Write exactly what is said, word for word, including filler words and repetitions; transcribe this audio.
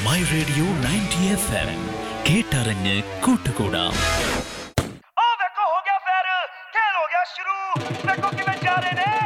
My radio ninety F M, കേട്ടറിഞ്ഞ് കൂട്ടുകൂടാം. Oh, देखो हो गया फेर, खेल हो गया शुरू, देखो कि मैं जा रहे ने